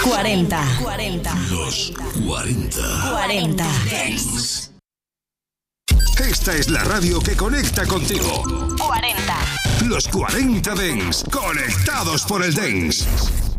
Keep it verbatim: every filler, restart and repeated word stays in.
cuarenta. cuarenta. Los cuarenta. cuarenta. Dance. Esta es la radio que conecta contigo. cuarenta. Los cuarenta Dance, conectados por el Dance.